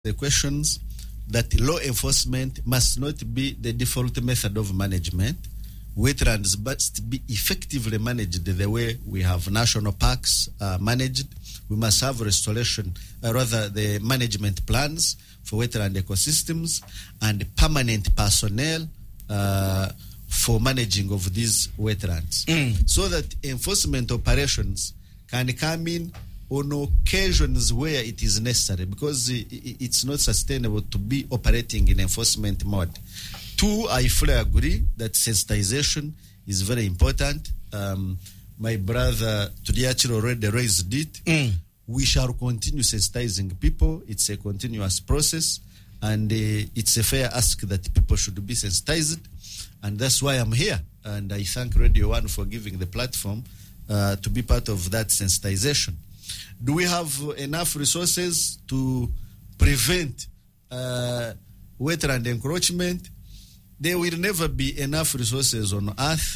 the questions that law enforcement must not be the default method of management. Wetlands must be effectively managed the way we have national parks managed. We must have restoration, the management plans for wetland ecosystems and permanent personnel for managing of these wetlands, so that enforcement operations can come in on occasions where it is necessary, because it's not sustainable to be operating in enforcement mode. Two, I fully agree that sensitization is very important. My brother Tudiachiro already raised it. We shall continue sensitizing people. It's a continuous process, and it's a fair ask that people should be sensitized, and that's why I'm here. And I thank Radio 1 for giving the platform to be part of that sensitization. Do we have enough resources to prevent wetland encroachment? There will never be enough resources on earth.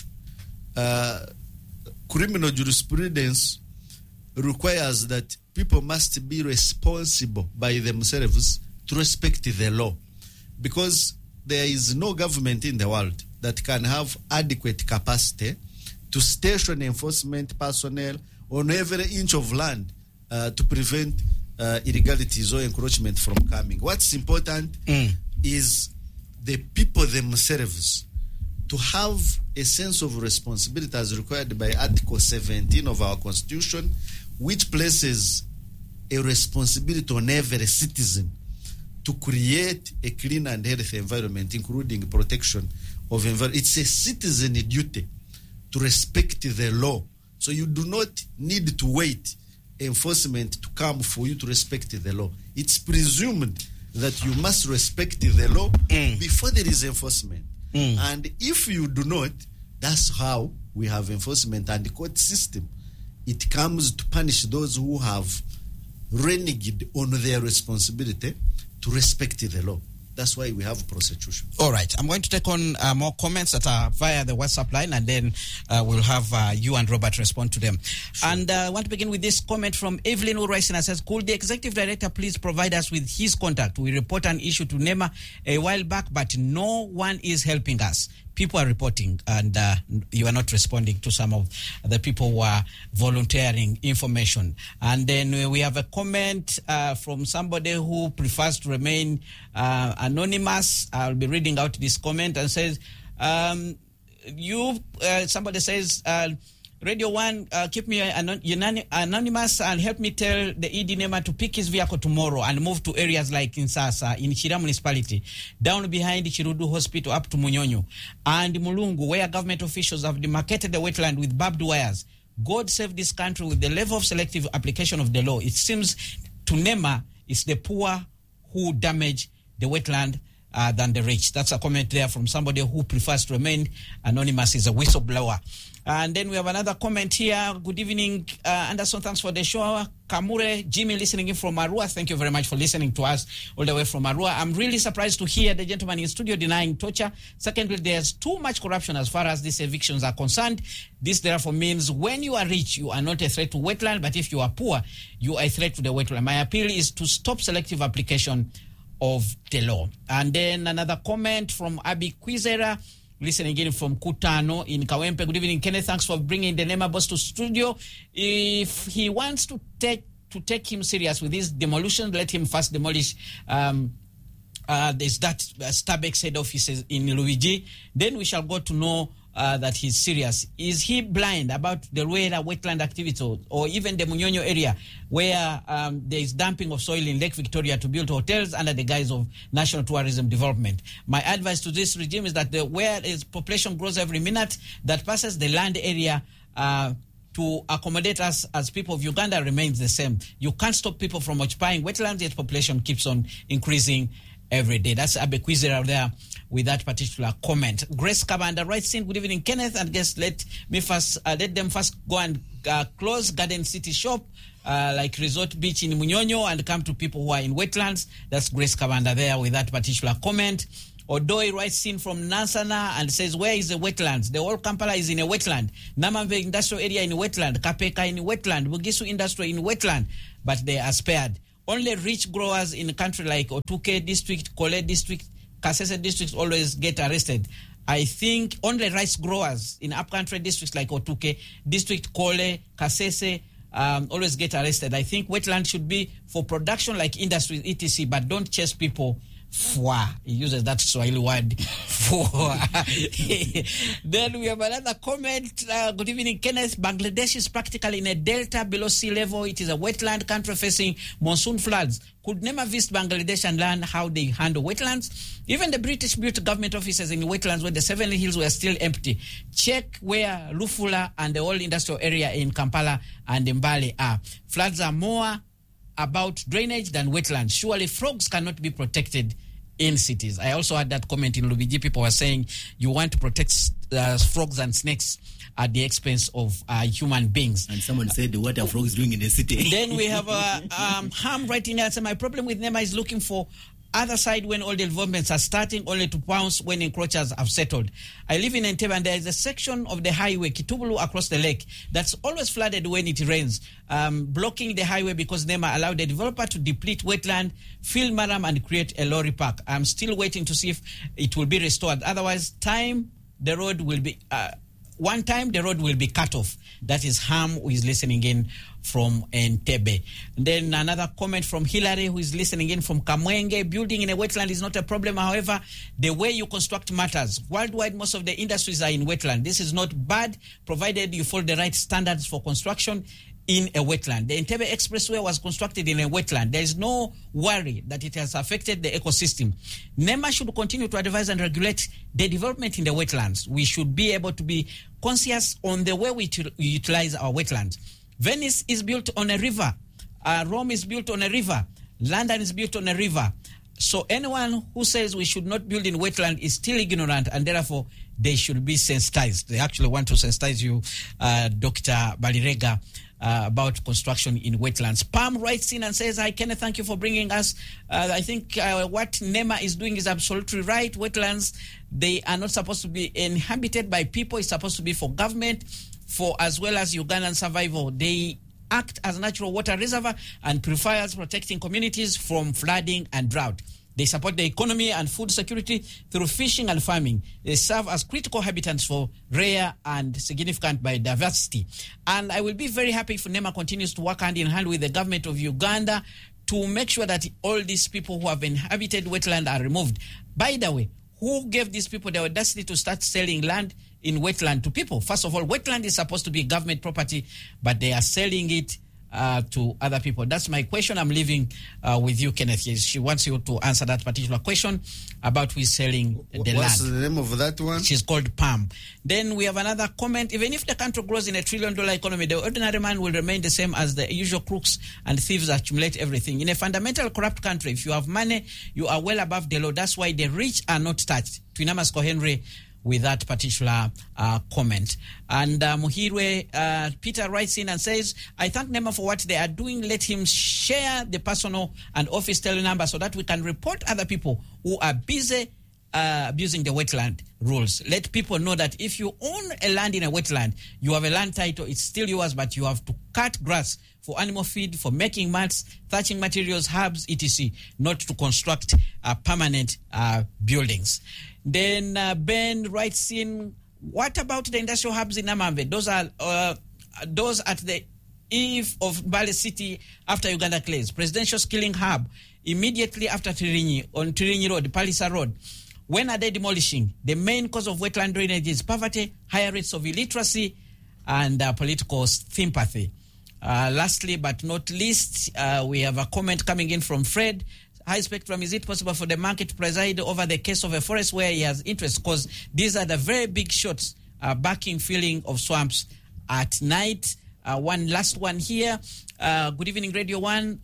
Criminal jurisprudence requires that people must be responsible by themselves to respect the law, because there is no government in the world that can have adequate capacity to station enforcement personnel on every inch of land to prevent illegalities or encroachment from coming. What's important is the people themselves to have a sense of responsibility as required by Article 17 of our Constitution, which places a responsibility on every citizen to create a clean and healthy environment, including protection of environment. It's a citizen duty to respect the law. So you do not need to wait enforcement to come for you to respect the law. It's presumed that you must respect the law before there is enforcement. And if you do not, that's how we have enforcement and the court system. It comes to punish those who have reneged on their responsibility to respect the law. That's why we have prosecution. All right. I'm going to take on more comments that are via the WhatsApp line, and then we'll have you and Robert respond to them. Sure. And I want to begin with this comment from Evelyn Uraisina. Says, could the executive director please provide us with his contact? We report an issue to NEMA a while back, but no one is helping us. People are reporting, and you are not responding to some of the people who are volunteering information. And then we have a comment from somebody who prefers to remain anonymous. I'll be reading out this comment, and says, somebody says, Radio 1, keep me anonymous and help me tell the ED NEMA to pick his vehicle tomorrow and move to areas like Insasa in Chira municipality, down behind Chirudu Hospital up to Munyonyo, and Mulungu, where government officials have demarcated the wetland with barbed wires. God save this country with the level of selective application of the law. It seems to NEMA it's the poor who damage the wetland than the rich. That's a comment there from somebody who prefers to remain anonymous. Is a whistleblower. And then we have another comment here. Good evening, Anderson. Thanks for the show. Kamure, Jimmy listening in from Arua. Thank you very much for listening to us all the way from Arua. I'm really surprised to hear the gentleman in studio denying torture. Secondly, there's too much corruption as far as these evictions are concerned. This therefore means when you are rich, you are not a threat to wetland, but if you are poor, you are a threat to the wetland. My appeal is to stop selective application of the law. And then another comment from Abi Quizera, listening again from Kutano in Kawempe. Good evening, Kenneth. Thanks for bringing the NEMA boss to studio. If he wants to take him serious with this demolition, let him first demolish there's that Starbucks head offices in Luigi. Then we shall go to know that he's serious. Is he blind about the Rueda wetland activity or even the Munyonyo area where there is dumping of soil in Lake Victoria to build hotels under the guise of national tourism development? My advice to this regime is that where its population grows every minute, that passes the land area to accommodate us as people of Uganda remains the same. You can't stop people from occupying wetlands, yet population keeps on increasing every day. That's Abe Quizera there with that particular comment. Grace Kabanda writes in, good evening, Kenneth, and guess let them first go and close Garden City shop like Resort Beach in Munyonyo and come to people who are in wetlands. That's Grace Kabanda there with that particular comment. Odoi writes in from Nansana and says, where is the wetlands? The whole Kampala is in a wetland. Namamve industrial area in wetland. Kapeka in wetland. Bugisu industry in wetland. But they are spared. only rich growers in a country like Otuke district, Kole district, Kasese districts always get arrested. I think only rice growers in upcountry districts like Otuke district, Kole, Kasese always get arrested. I think wetland should be for production like industries, etc., but don't chase people. Fwa. He uses that Swahili word. Fwa. Then we have another comment. Good evening, Kenneth. Bangladesh is practically in a delta below sea level. It is a wetland country facing monsoon floods. Could NEMA visit Bangladesh and learn how they handle wetlands? Even the British built government offices in wetlands where the Seven Hills were still empty. Check where Lufula and the whole industrial area in Kampala and Mbale are. Floods are more about drainage than wetlands. Surely frogs cannot be protected in cities. I also had that comment in Lubiji. People were saying you want to protect frogs and snakes at the expense of human beings. And someone said, what are frogs doing in the city? Then we have Ham writing there. So my problem with NEMA is looking for other side when all the developments are starting, only to pounce when encroachers have settled. I live in Entebbe, and there is a section of the highway, Kitubulu, across the lake, that's always flooded when it rains, blocking the highway because NEMA allowed the developer to deplete wetland, fill maram, and create a lorry park. I'm still waiting to see if it will be restored. Otherwise, the road will be cut off. That is Ham, who is listening in from Entebbe. Then another comment from Hilary, who is listening in from Kamwenge. Building in a wetland is not a problem. However, the way you construct matters. Worldwide, most of the industries are in wetland. This is not bad, provided you follow the right standards for construction in a wetland. The Entebbe Expressway was constructed in a wetland. There is no worry that it has affected the ecosystem. NEMA should continue to advise and regulate the development in the wetlands. We should be able to be conscious on the way we utilize our wetlands. Venice is built on a river. Rome is built on a river. London is built on a river. So anyone who says we should not build in wetland is still ignorant, and therefore they should be sensitized. They actually want to sensitize you, Dr. Balirega, about construction in wetlands. Pam writes in and says, hi, Kenneth, thank you for bringing us. I think what NEMA is doing is absolutely right. Wetlands, they are not supposed to be inhabited by people. It's supposed to be for government, for as well as Ugandan survival. They act as natural water reservoir and prefers protecting communities from flooding and drought. They support the economy and food security through fishing and farming. They serve as critical habitats for rare and significant biodiversity. And I will be very happy if NEMA continues to work hand in hand with the government of Uganda to make sure that all these people who have inhabited wetland are removed. By the way, who gave these people the audacity to start selling land in wetland to people? First of all, wetland is supposed to be government property, but they are selling it to other people. That's my question. I'm leaving with you, Kenneth. She wants you to answer that particular question about who is selling the land. What's the name of that one? She's called Pam. Then we have another comment. Even if the country grows in $1 trillion economy, the ordinary man will remain the same as the usual crooks and thieves accumulate everything. In a fundamental corrupt country, if you have money, you are well above the law. That's why the rich are not touched. Twinamasco Henry with that particular comment. And Muhirwe, Peter writes in and says, I thank NEMA for what they are doing. Let him share the personal and office number so that we can report other people who are busy abusing the wetland rules. Let people know that if you own a land in a wetland, you have a land title, it's still yours, but you have to cut grass for animal feed, for making mats, thatching materials, herbs, etc., not to construct permanent buildings. Then Ben writes in, what about the industrial hubs in Namambe? Those are those at the eve of Mbale City after Uganda Clays. Presidential skilling hub immediately after Tirinyi, on Tirinyi Road, Palisa Road. When are they demolishing? The main cause of wetland drainage is poverty, higher rates of illiteracy, and political sympathy. Lastly, but not least, we have a comment coming in from Fred. High Spectrum, is it possible for the market to preside over the case of a forest where he has interest? Because these are the very big shots, backing filling of swamps at night. One last one here. Good evening, Radio 1.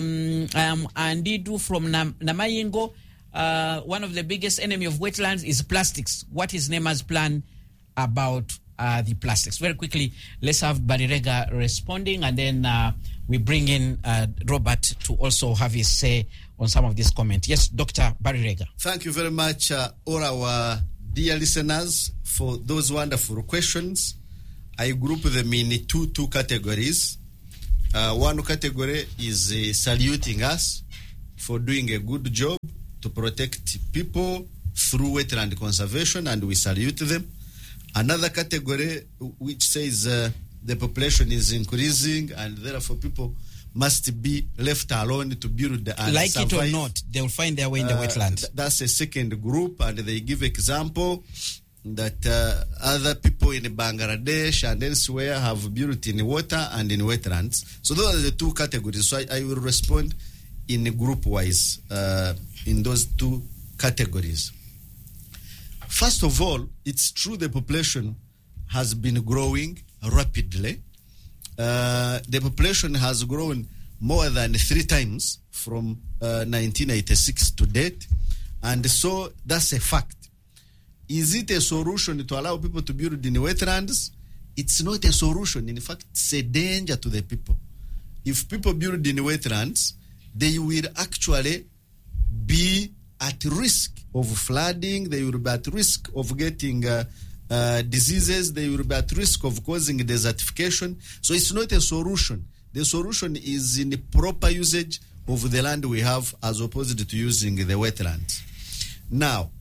Andidu from Namayingo. One of the biggest enemy of wetlands is plastics. What is NEMA's plan about the plastics? Very quickly, let's have Balirega responding, and then we bring in Robert to also have his say on some of these comments. Yes, Dr. Balirega. Thank you very much, all our dear listeners, for those wonderful questions. I group them in two categories. One category is saluting us for doing a good job to protect people through wetland conservation, and we salute them. Another category which says the population is increasing and therefore people must be left alone to build and like survive. it or not, they will find their way in the wetland. That's a second group, and they give example that other people in Bangladesh and elsewhere have built in water and in wetlands. So those are the two categories. So I will respond in group wise in those two categories. First of all, it's true the population has been growing rapidly. The population has grown more than 3 times from 1986 to date, and so that's a fact. Is it a solution to allow people to build in wetlands? It's not a solution. In fact, it's a danger to the people. If people build in wetlands, they will actually be at risk of flooding. They will be at risk of getting diseases. They will be at risk of causing desertification. So it's not a solution. The solution is in the proper usage of the land we have as opposed to using the wetlands. Now,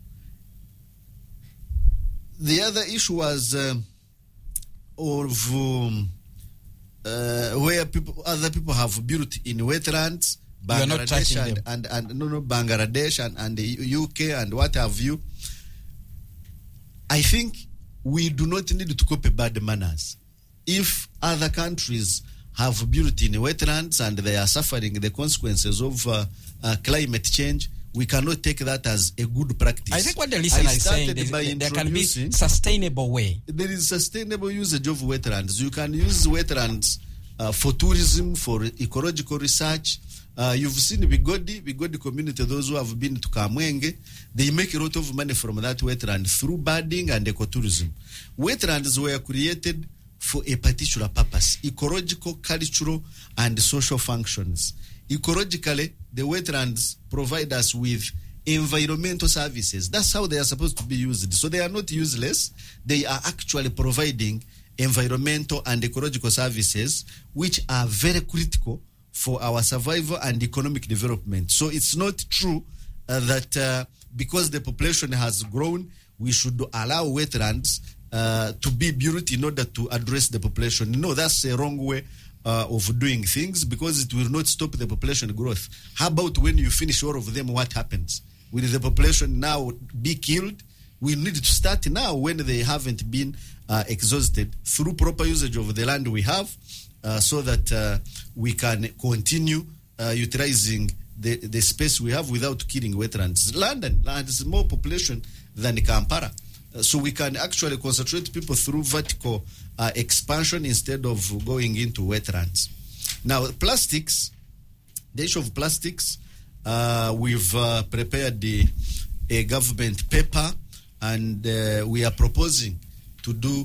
the other issue was where other people have built in wetlands, Bangladesh Bangladesh and the UK and what have you. I think we do not need to copy bad manners. If other countries have built in wetlands and they are suffering the consequences of climate change, we cannot take that as a good practice. I think what the listener is saying is there can be sustainable way. There is sustainable usage of wetlands. You can use wetlands for tourism, for ecological research. You've seen Bigodi community, those who have been to Kamwenge, they make a lot of money from that wetland through birding and ecotourism. Wetlands were created for a particular purpose: ecological, cultural, and social functions. Ecologically, the wetlands provide us with environmental services. That's how they are supposed to be used. So they are not useless. They are actually providing environmental and ecological services which are very critical for our survival and economic development. So it's not true that because the population has grown, we should allow wetlands to be built in order to address the population. No, that's a wrong way of doing things, because it will not stop the population growth. How about when you finish all of them, what happens? Will the population now be killed? We need to start now when they haven't been exhausted through proper usage of the land we have, so that we can continue utilizing the space we have without killing wetlands. London has more population than Kampala. So we can actually concentrate people through vertical expansion instead of going into wetlands. Now, plastics, the issue of plastics, we've prepared a government paper, and we are proposing to do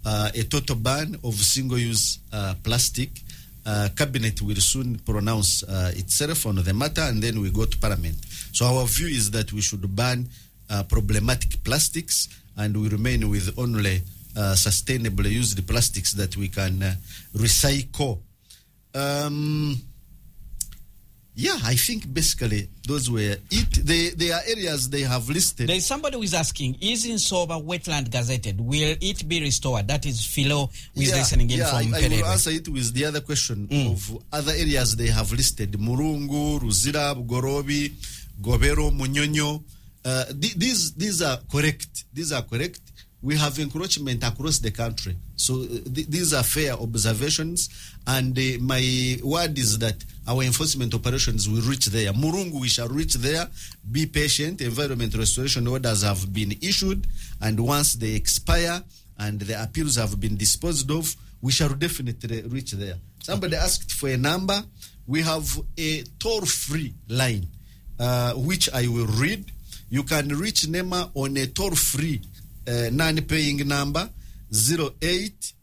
a total ban of single-use plastic. Cabinet will soon pronounce itself on the matter, and then we go to Parliament. So our view is that we should ban problematic plastics, and we remain with only sustainably used plastics that we can recycle. Yeah, I think basically those were it. There are areas they have listed. There is somebody who is asking, is Nsoba wetland gazetted? Will it be restored? That is Philo who is listening in from Perere. I will answer it with the other question of other areas they have listed: Murungu, Ruzira, Gorobi, Gobero, Munyonyo. These are correct. These are correct. We have encroachment across the country. So these are fair observations. And my word is that our enforcement operations will reach there. Murungu, we shall reach there. Be patient. Environment restoration orders have been issued. And once they expire and the appeals have been disposed of, we shall definitely reach there. Somebody asked for a number. We have a toll-free line, which I will read. You can reach NEMA on a toll-free non-paying number 0800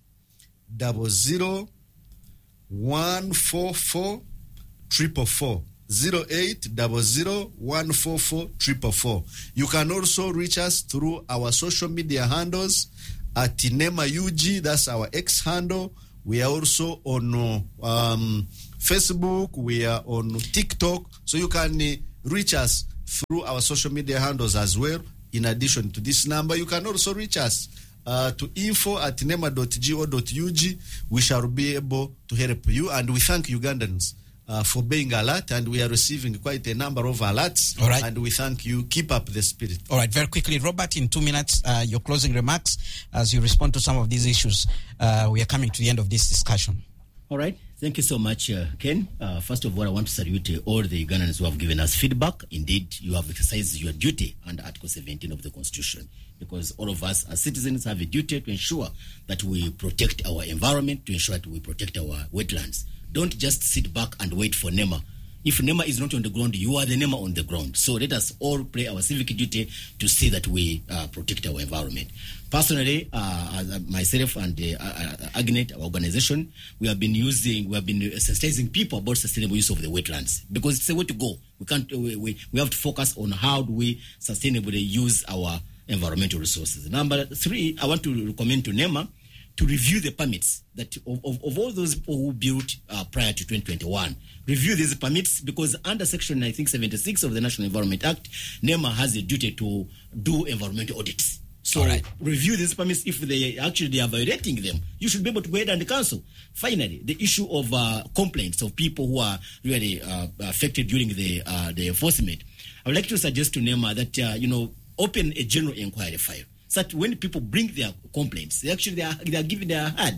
144 444. 0800 144 444. You can also reach us through our social media handles at NEMA UG, that's our X handle. We are also on Facebook. We are on TikTok. So you can reach us through our social media handles as well. In addition to this number, you can also reach us to info@nema.go.ug. We shall be able to help you. And we thank Ugandans for being alert, and we are receiving quite a number of alerts. All right. And we thank you. Keep up the spirit. All right, very quickly, Robert, in 2 minutes, your closing remarks as you respond to some of these issues. We are coming to the end of this discussion. All right. Thank you so much, Ken. First of all, I want to salute all the Ugandans who have given us feedback. Indeed, you have exercised your duty under Article 17 of the Constitution, because all of us as citizens have a duty to ensure that we protect our environment, to ensure that we protect our wetlands. Don't just sit back and wait for NEMA. If NEMA is not on the ground, you are the NEMA on the ground. So let us all play our civic duty to see that we protect our environment. Personally, myself and Agnet, our organization, we have been sensitizing people about sustainable use of the wetlands, because it's a way to go. We have to focus on how do we sustainably use our environmental resources. Number 3, I want to recommend to NEMA to review the permits that of all those people who built prior to 2021. Review these permits, because under Section, I think, 76 of the National Environment Act, NEMA has a duty to do environmental audits. So review these permits. If they are violating them, you should be able to go ahead and cancel. Finally, the issue of complaints of people who are really affected during the enforcement. I would like to suggest to NEMA that, open a general inquiry file, so that when people bring their complaints, they are given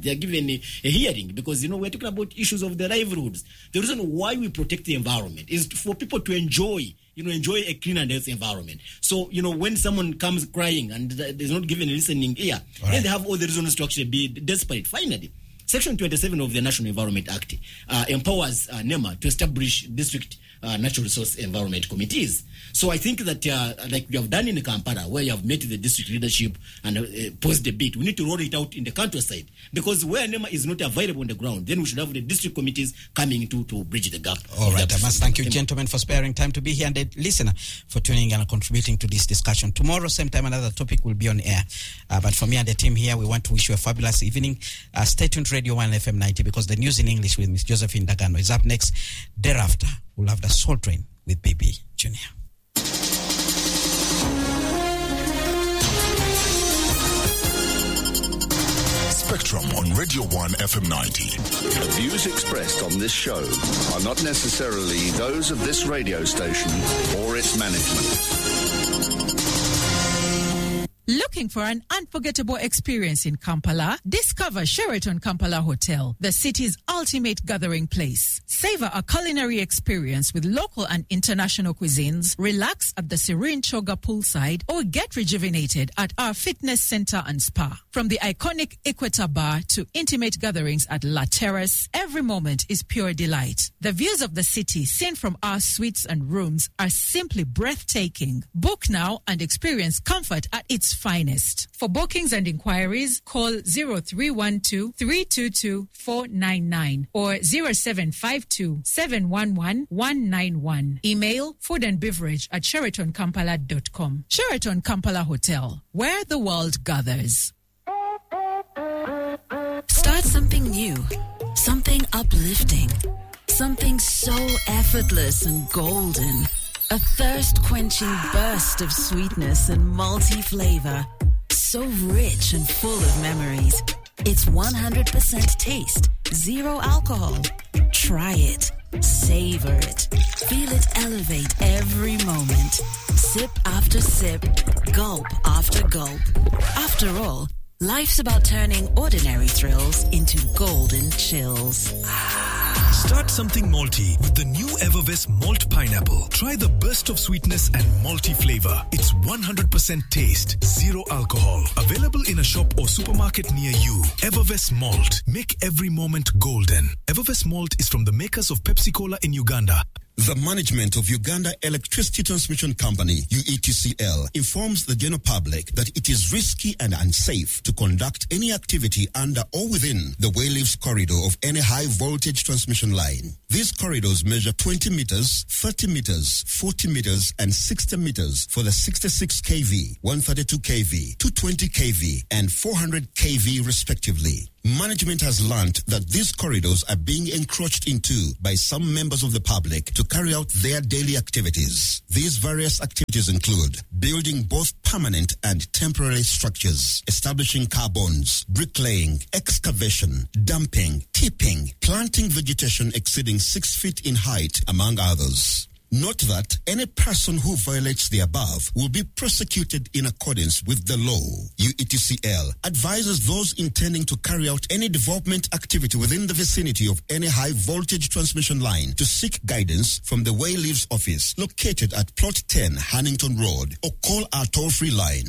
a hearing, because we're talking about issues of their livelihoods. The reason why we protect the environment is for people to enjoy a clean and healthy environment. So when someone comes crying and is not given a listening ear, then they have all the reasons to actually be desperate. Finally, Section 27 of the National Environment Act empowers NEMA to establish district natural resource environment committees. So I think that like we have done in Kampala, where you have met the district leadership and posed a bit, we need to roll it out in the countryside, because where NEMA is not available on the ground, then we should have the district committees coming to bridge the gap. All right, I must thank you, gentlemen, for sparing time to be here, and the listener for tuning in and contributing to this discussion. Tomorrow, same time, another topic will be on air. But for me and the team here, we want to wish you a fabulous evening. Stay tuned to Radio 1 FM 90, because the news in English with Miss Josephine Dagano is up next. Thereafter, we'll have the Soul Train with Baby Junior. Spectrum on Radio 1 FM 90. The views expressed on this show are not necessarily those of this radio station or its management. Looking for an unforgettable experience in Kampala? Discover Sheraton Kampala Hotel, the city's ultimate gathering place. Savor a culinary experience with local and international cuisines, relax at the serene Choga poolside, or get rejuvenated at our fitness center and spa. From the iconic Equator Bar to intimate gatherings at La Terrace, every moment is pure delight. The views of the city seen from our suites and rooms are simply breathtaking. Book now and experience comfort at its finest. For bookings and inquiries, call 0312-322-499 or 0752-711-191. Email foodandbeverage@sheratonkampala.com. Sheraton Kampala Hotel, where the world gathers. Start something new, something uplifting, something so effortless and golden. A thirst-quenching burst of sweetness and malty flavor. So rich and full of memories. It's 100% taste, 0 alcohol. Try it. Savor it. Feel it elevate every moment. Sip after sip, gulp after gulp. After all, life's about turning ordinary thrills into golden chills. Start something malty with the new Evervest Malt Pineapple. Try the burst of sweetness and malty flavor. It's 100% taste, 0 alcohol. Available in a shop or supermarket near you. Evervest Malt. Make every moment golden. Evervest Malt is from the makers of Pepsi Cola in Uganda. The management of Uganda Electricity Transmission Company, UETCL, informs the general public that it is risky and unsafe to conduct any activity under or within the Wayleaves corridor of any high voltage transmission line. These corridors measure 20 meters, 30 meters, 40 meters, and 60 meters for the 66 kV, 132 kV, 220 kV, and 400 kV respectively. Management has learned that these corridors are being encroached into by some members of the public to carry out their daily activities. These various activities include building both permanent and temporary structures, establishing car bonds, bricklaying, excavation, dumping, tipping, planting vegetation exceeding 6 feet in height, among others. Note that any person who violates the above will be prosecuted in accordance with the law. UETCL advises those intending to carry out any development activity within the vicinity of any high voltage transmission line to seek guidance from the Way Leaves office located at Plot 10 Hannington Road, or call our toll-free line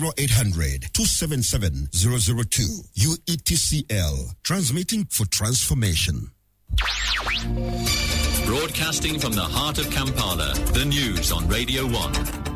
0800-277-002. UETCL, transmitting for transformation. Broadcasting from the heart of Kampala, the news on Radio 1.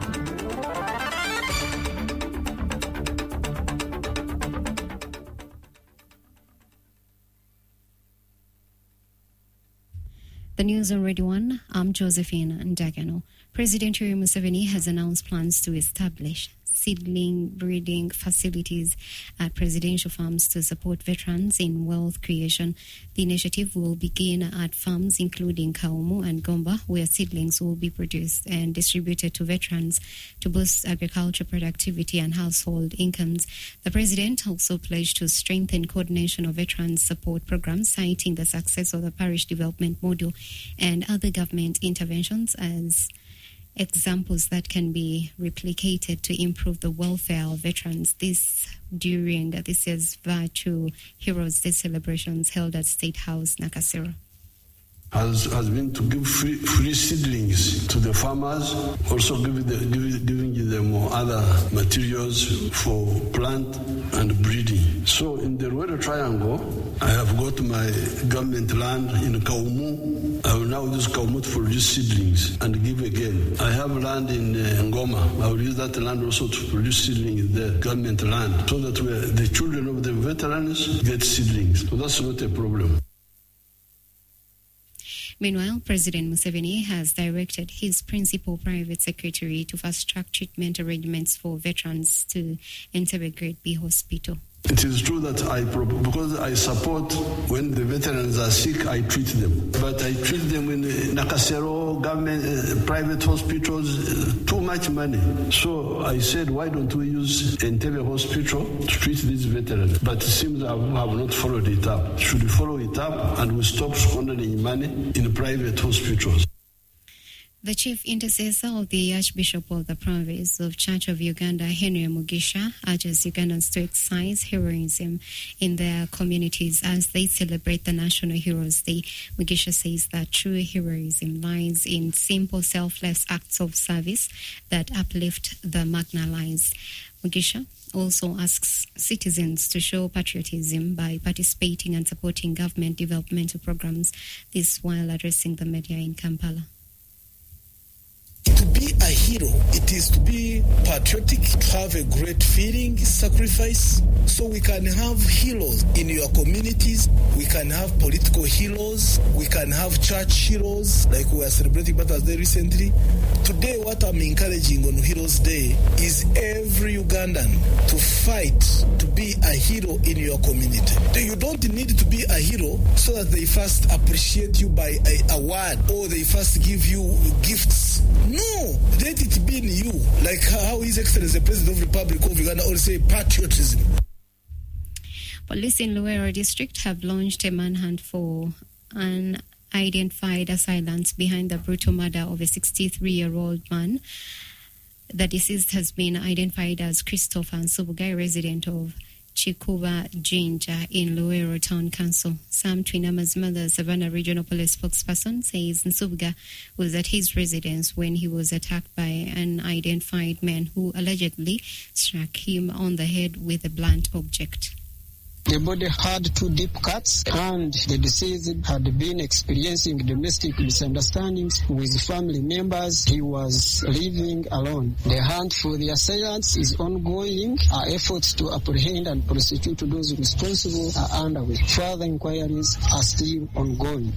The news on Radio 1, I'm Josephine Ndagano. President Yoweri Museveni has announced plans to establish seedling breeding facilities at presidential farms to support veterans in wealth creation. The initiative will begin at farms including Kaumu and Gomba, where seedlings will be produced and distributed to veterans to boost agriculture productivity and household incomes. The president also pledged to strengthen coordination of veterans support programs, citing the success of the parish development model and other government interventions as examples that can be replicated to improve the welfare of veterans. This during this year's Virtue Heroes Day celebrations held at State House, Nakasero. Has been to give free seedlings to the farmers, also giving them other materials for plant and breeding. So in the Rueda Triangle, I have got my government land in Kaumu. I will now use Kaumu to produce seedlings and give again. I have land in Ngoma. I will use that land also to produce seedlings, the government land, so that the children of the veterans get seedlings. So that's not a problem. Meanwhile, President Museveni has directed his principal private secretary to fast-track treatment arrangements for veterans to Entebbe Grade B Hospital. It is true that because I support when the veterans are sick, I treat them. But I treat them in Nakasero, government, private hospitals, too much money. So I said, why don't we use Entebbe Hospital to treat these veterans? But it seems I have not followed it up. Should we follow it up and we stop squandering money in private hospitals? The chief intercessor of the Archbishop of the Province of Church of Uganda, Henry Mugisha, urges Ugandans to exercise heroism in their communities as they celebrate the National Heroes Day. Mugisha says that true heroism lies in simple, selfless acts of service that uplift the marginalized. Mugisha also asks citizens to show patriotism by participating and supporting government developmental programs, this while addressing the media in Kampala. To be a hero, it is to be patriotic, to have a great feeling, sacrifice. So we can have heroes in your communities. We can have political heroes. We can have church heroes, like we are celebrating Mother's Day recently. Today, what I'm encouraging on Heroes Day is every Ugandan to fight to be a hero in your community. You don't need to be a hero so that they first appreciate you by a word or they first give you gifts. No, let it be in you, like how His Excellency the President of the Republic of Uganda always say patriotism. Police in Luwero District have launched a manhunt for unidentified assailants behind the brutal murder of a 63-year-old man. The deceased has been identified as Christopher Nsubuga, a resident of Chikuba Jinja in Luwero Town Council. Sam Twinama's mother, Savannah Regional Police spokesperson, says Nsubuga was at his residence when he was attacked by an unidentified man who allegedly struck him on the head with a blunt object. The body had 2 deep cuts, and the deceased had been experiencing domestic misunderstandings with family members. He was living alone. The hunt for the assailants is ongoing. Our efforts to apprehend and prosecute those responsible are underway. Further inquiries are still ongoing.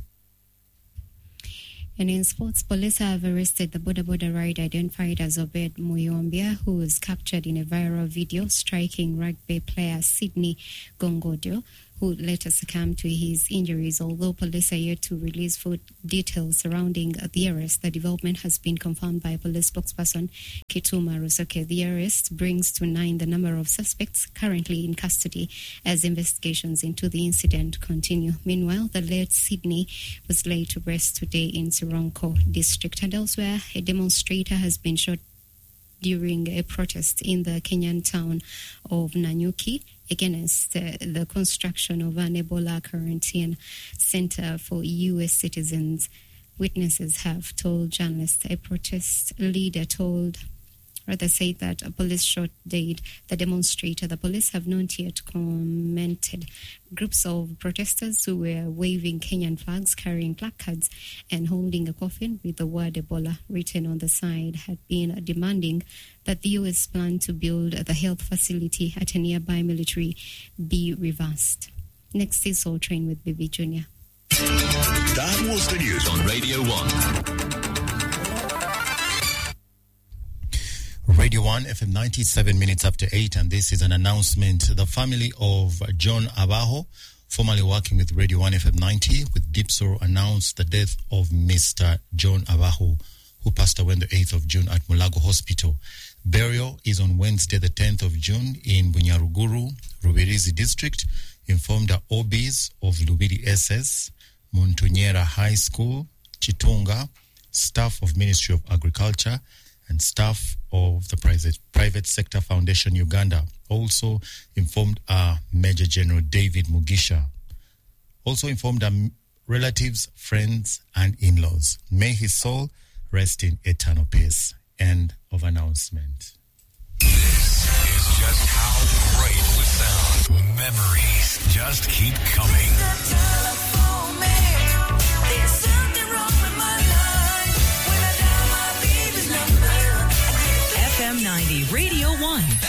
And in sports, police have arrested the Boda Boda rider identified as Obed Muyombia, who was captured in a viral video striking rugby player Sydney Gongodio, who later succumbed to his injuries. Although police are yet to release full details surrounding the arrest, the development has been confirmed by police spokesperson Kituma Rusoke. The arrest brings to 9 the number of suspects currently in custody as investigations into the incident continue. Meanwhile, the late Sydney was laid to rest today in Sironko district. And elsewhere, a demonstrator has been shot during a protest in the Kenyan town of Nanyuki against the construction of an Ebola quarantine center for U.S. citizens. Witnesses have told journalists. A protest leader said that a police shot dead the demonstrator. The police have not yet commented. Groups of protesters who were waving Kenyan flags, carrying placards, and holding a coffin with the word Ebola written on the side had been demanding that the U.S. plan to build the health facility at a nearby military be reversed. Next is Soul Train with Bibi Jr. That was the news on Radio 1. Radio 1, FM 97 minutes after 8, and this is an announcement. The family of John Abaho, formerly working with Radio 1 FM 90, with deep sorrow announced the death of Mr. John Abaho, who passed away on the 8th of June at Mulago Hospital. Burial is on Wednesday, the 10th of June in Bunyaruguru, Rubirizi District, informed the OBs of Lubiri SS, Montunyera High School, Chitunga, staff of Ministry of Agriculture, and staff of the Private Sector Foundation Uganda. Also informed Major General David Mugisha. Also informed relatives, friends, and in-laws. May his soul rest in eternal peace. End of announcement. This is just how great it would sound. Memories just keep coming. There's something wrong with my life when I dial my baby's number. FM 90 Radio 1.